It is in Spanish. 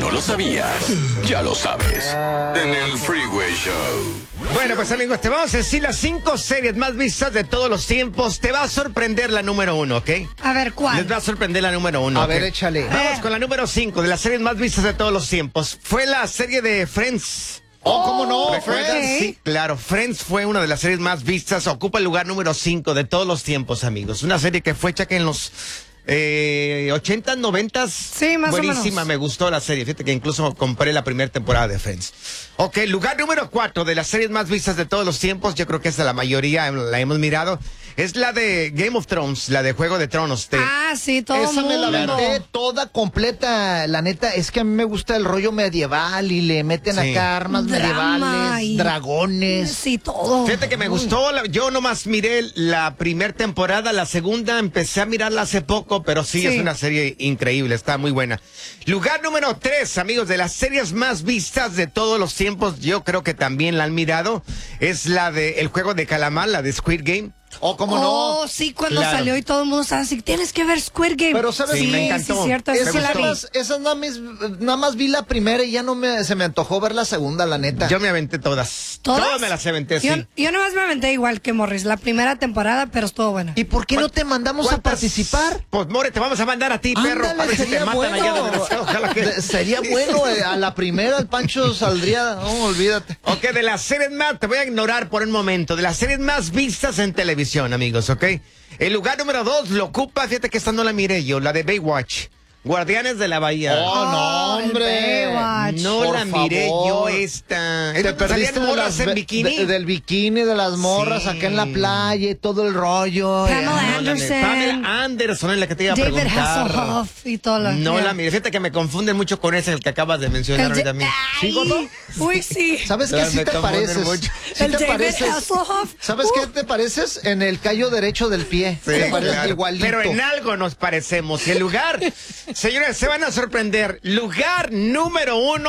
no lo sabías, ya lo sabes. En el Freeway Show. Bueno, pues amigos, te vamos a decir las 5 series más vistas de todos los tiempos. Te va a sorprender la número 1, ¿ok? A ver, ¿cuál? Les va a sorprender la número 1. A ver, échale. Vamos con la número 5 de las series más vistas de todos los tiempos. Fue la serie de Friends. Oh, ¿cómo no? ¿Recuerdan? ok. Sí, claro. Friends fue una de las series más vistas. Ocupa el lugar número 5 de todos los tiempos, amigos. Una serie que fue hecha que en los 80s, 90s. Sí, más o menos. Buenísima, me gustó la serie. Fíjate que incluso compré la primera temporada de Friends. Ok, lugar número 4 de las series más vistas de todos los tiempos. Yo creo que esa la mayoría la hemos mirado. Es la de Game of Thrones, la de Juego de Tronos. Sí, todo Esa me la mundo. aventé toda completa. La neta, es que a mí me gusta el rollo medieval y le meten Sí. acá armas Drama medievales, y- dragones. Sí, todo. Fíjate que me gustó, yo nomás miré la primera temporada, la segunda empecé a mirarla hace poco, pero sí, Sí. es una serie increíble, está muy buena. Lugar número 3, amigos, de las series más vistas de todos los tiempos, yo creo que también la han mirado, es la de El Juego de Calamar, la de Squid Game. Oh, ¿cómo no? Oh, sí, cuando Claro. salió y todo el mundo estaba así, tienes que ver Squid Game. Pero, ¿sabes? Sí, me Sí, encantó. cierto, esa sí la vi. Esas nada más vi la primera y ya se me antojó ver la segunda, la neta. Yo me aventé todas. ¿Todas? Todas me las aventé, sí. Yo nomás me aventé igual que Morris, la primera temporada, pero estuvo buena. ¿Y por qué no te mandamos a ¿Cuántas? participar? Pues, More, te vamos a mandar a ti, perro, Ándale, a ver si te sería matan allá bueno. desgraciado, ojalá que... Sería bueno, a la primera el Pancho saldría, no, olvídate. Ok, de las series más, te voy a ignorar por un momento, de las series más vistas en televisión, amigos, ¿ok? El lugar número 2 lo ocupa, fíjate que esta no la miré yo, la de Baywatch, Guardianes de la Bahía. Oh, no, el hombre. Baywatch. No por la miré favor. yo esta. Te perdiste ¿Salían morras en bikini? del bikini, de las morras Sí. acá en la playa y todo el rollo. Pamela No, la Anderson. miré. Pamela Anderson es la que te iba a David preguntar. Hasselhoff y todo lo No la miré, fíjate que me confunden mucho con ese, el que acabas de mencionar ahorita a mí. ¿Sí, gordo? Uy, sí. ¿Sabes qué? Ya Sí me te confunden pareces. mucho. Sí El te David pareces. Hasselhoff. ¿Sabes qué te pareces? En el callo derecho del pie. Sí, te pareces claro. igualito. Pero en algo nos parecemos. Y el lugar, señores, se van a sorprender. Lugar número 1.